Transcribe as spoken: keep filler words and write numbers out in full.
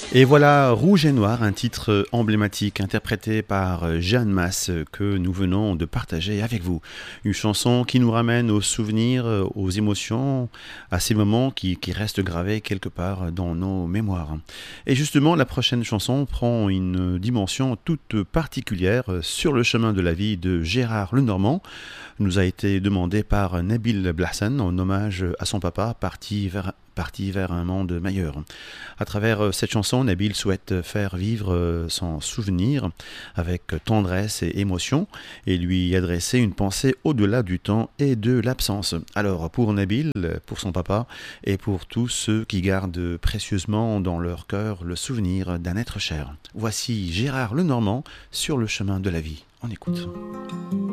Et voilà Rouge et Noir, un titre emblématique interprété par Jeanne Masse que nous venons de partager avec vous. Une chanson qui nous ramène aux souvenirs, aux émotions, à ces moments qui, qui restent gravés quelque part dans nos mémoires. Et justement, la prochaine chanson prend une dimension toute particulière sur le chemin de la vie de Gérard Lenormand. Nous a été demandé par Nabil Blahsen en hommage à son papa parti vers parti vers un monde meilleur. À travers cette chanson, Nabil souhaite faire vivre son souvenir avec tendresse et émotion et lui adresser une pensée au-delà du temps et de l'absence. Alors pour Nabil, pour son papa et pour tous ceux qui gardent précieusement dans leur cœur le souvenir d'un être cher. Voici Gérard Lenormand sur le chemin de la vie. On écoute.